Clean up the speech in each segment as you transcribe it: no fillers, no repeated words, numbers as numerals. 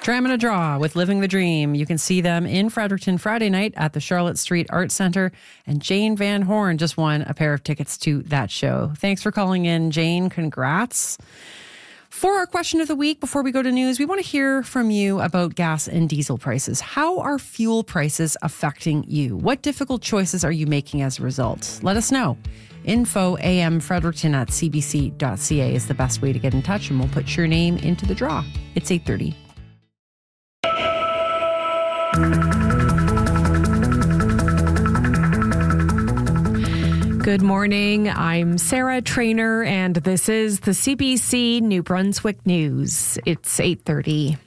Dram and a Draw with Living the Dream. You can see them in Fredericton Friday night at the Charlotte Street Arts Centre. And Jane Van Horn just won a pair of tickets to that show. Thanks for calling in, Jane. Congrats. For our question of the week, before we go to news, we want to hear from you about gas and diesel prices. How are fuel prices affecting you? What difficult choices are you making as a result? Let us know. Info amfredericton@cbc.ca is the best way to get in touch, and we'll put your name into the draw. It's 8:30. Good morning. I'm Sarah Trainer, and this is the CBC New Brunswick News. It's 8:30.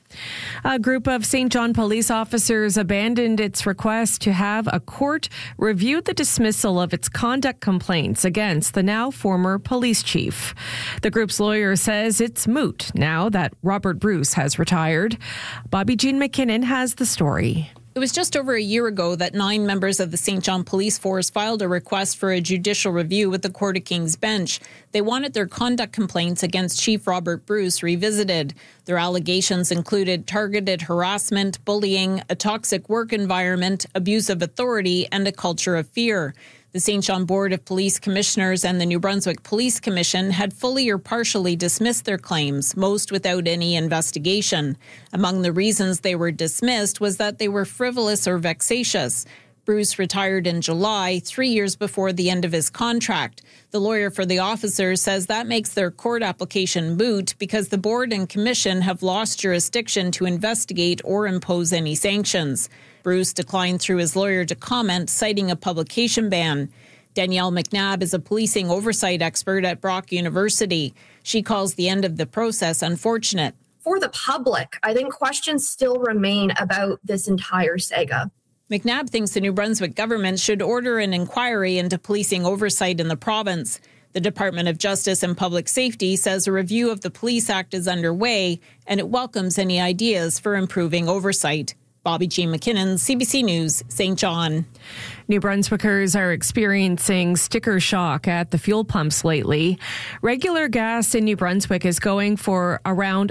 A group of St. John police officers abandoned its request to have a court review the dismissal of its conduct complaints against the now former police chief. The group's lawyer says it's moot now that Robert Bruce has retired. Bobby Jean McKinnon has the story. It was just over a year ago that 9 members of the St. John Police Force filed a request for a judicial review with the Court of King's Bench. They wanted their conduct complaints against Chief Robert Bruce revisited. Their allegations included targeted harassment, bullying, a toxic work environment, abuse of authority, and a culture of fear. The St. John Board of Police Commissioners and the New Brunswick Police Commission had fully or partially dismissed their claims, most without any investigation. Among the reasons they were dismissed was that they were frivolous or vexatious. Bruce retired in July, 3 years before the end of his contract. The lawyer for the officers says that makes their court application moot because the board and commission have lost jurisdiction to investigate or impose any sanctions. Bruce declined through his lawyer to comment, citing a publication ban. Danielle McNabb is a policing oversight expert at Brock University. She calls the end of the process unfortunate. For the public, I think questions still remain about this entire saga. McNabb thinks the New Brunswick government should order an inquiry into policing oversight in the province. The Department of Justice and Public Safety says a review of the Police Act is underway, and it welcomes any ideas for improving oversight. Bobby Jean McKinnon, CBC News, St. John. New Brunswickers are experiencing sticker shock at the fuel pumps lately. Regular gas in New Brunswick is going for around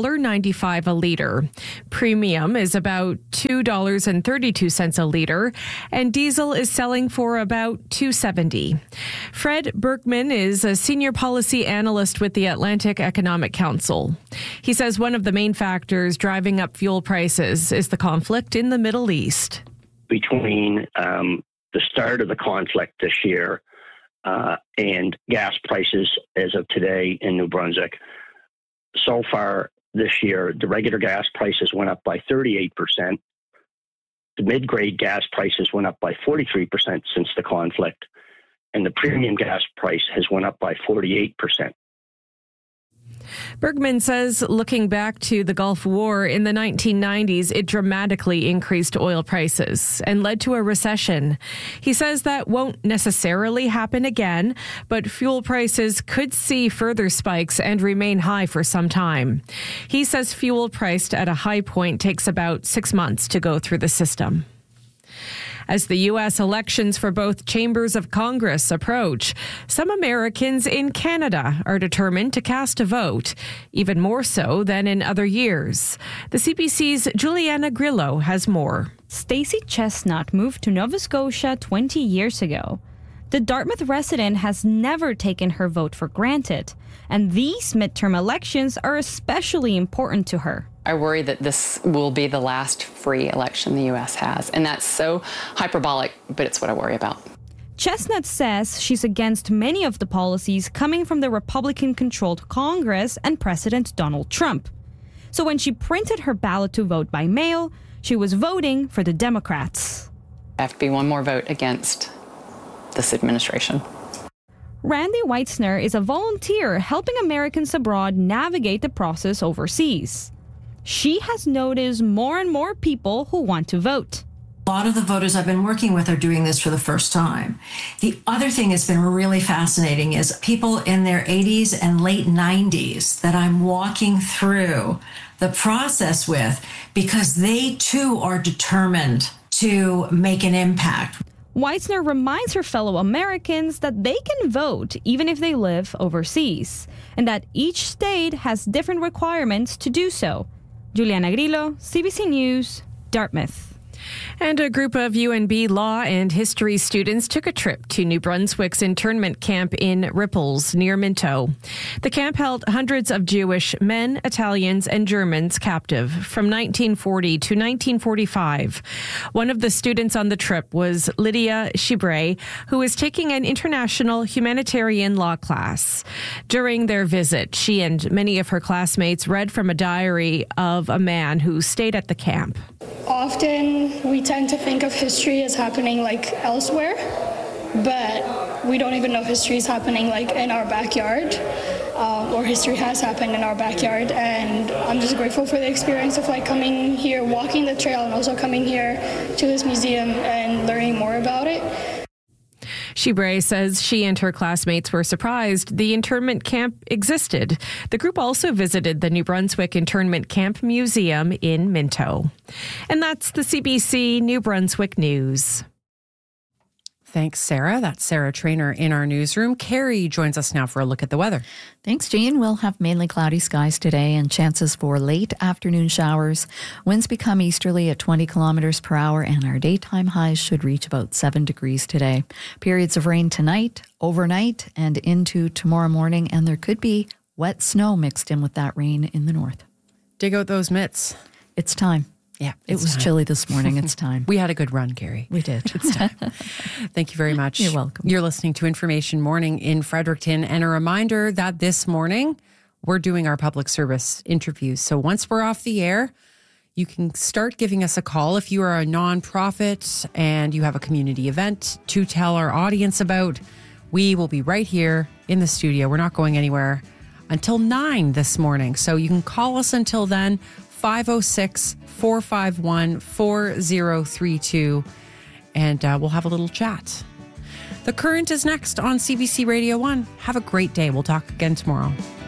$1.95 a litre. Premium is about $2.32 a litre, and diesel is selling for about $2.70. Fred Berkman is a senior policy analyst with the Atlantic Economic Council. He says one of the main factors driving up fuel prices is the conflict in the Middle East. Between the start of the conflict this year and gas prices as of today in New Brunswick, so far this year, the regular gas prices went up by 38%. The mid-grade gas prices went up by 43% since the conflict, and the premium gas price has went up by 48%. Bergman says looking back to the Gulf War in the 1990s, it dramatically increased oil prices and led to a recession. He says that won't necessarily happen again, but fuel prices could see further spikes and remain high for some time. He says fuel priced at a high point takes about 6 months to go through the system. As the U.S. elections for both chambers of Congress approach, some Americans in Canada are determined to cast a vote, even more so than in other years. The CBC's Juliana Grillo has more. Stacey Chestnut moved to Nova Scotia 20 years ago. The Dartmouth resident has never taken her vote for granted, and these midterm elections are especially important to her. I worry that this will be the last free election the U.S. has, and that's so hyperbolic, but it's what I worry about. Chestnut says she's against many of the policies coming from the Republican-controlled Congress and President Donald Trump. So when she printed her ballot to vote by mail, she was voting for the Democrats. I have to be one more vote against this administration. Randy Weitzner is a volunteer helping Americans abroad navigate the process overseas. She has noticed more and more people who want to vote. A lot of the voters I've been working with are doing this for the first time. The other thing that's been really fascinating is people in their 80s and late 90s that I'm walking through the process with because they too are determined to make an impact. Weitzner reminds her fellow Americans that they can vote even if they live overseas, and that each state has different requirements to do so. Juliana Grillo, CBC News, Dartmouth. And a group of UNB law and history students took a trip to New Brunswick's internment camp in Ripples near Minto. The camp held hundreds of Jewish men, Italians, and Germans captive from 1940 to 1945. One of the students on the trip was Lydia Shibray, who was taking an international humanitarian law class. During their visit, she and many of her classmates read from a diary of a man who stayed at the camp. Often we tend to think of history as happening like elsewhere, but we don't even know history is happening like in our backyard, or history has happened in our backyard. And I'm just grateful for the experience of like coming here, walking the trail, and also coming here to this museum and learning more about it. Shibray says she and her classmates were surprised the internment camp existed. The group also visited the New Brunswick Internment Camp Museum in Minto. And that's the CBC New Brunswick News. Thanks, Sarah. That's Sarah Trainer in our newsroom. Carrie joins us now for a look at the weather. Thanks, Jean. We'll have mainly cloudy skies today and chances for late afternoon showers. Winds become easterly at 20 kilometers per hour, and our daytime highs should reach about 7 degrees today. Periods of rain tonight, overnight, and into tomorrow morning, and there could be wet snow mixed in with that rain in the north. Dig out those mitts. It's time. Yeah, it was chilly this morning. It's time. We had a good run, Carrie. We did. It's time. Thank you very much. You're welcome. You're listening to Information Morning in Fredericton. And a reminder that this morning we're doing our public service interviews. So once we're off the air, you can start giving us a call if you are a nonprofit and you have a community event to tell our audience about. We will be right here in the studio. We're not going anywhere until 9 this morning. So you can call us until then. 506-451-4032, and we'll have a little chat. The Current is next on CBC Radio 1. Have a great day. We'll talk again tomorrow.